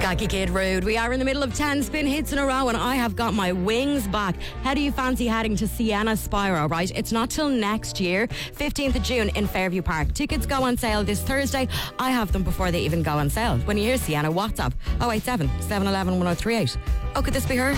Jackie Kid Rude. We are in the middle of 10 spin hits in a row and I have got my wings back. How do you fancy heading to Sienna Spyro, right? It's not till next year, 15th of June in Fairview Park. Tickets go on sale this Thursday. I have them before they even go on sale. When you hear Sienna, WhatsApp 087 711 1038. Oh, could this be her?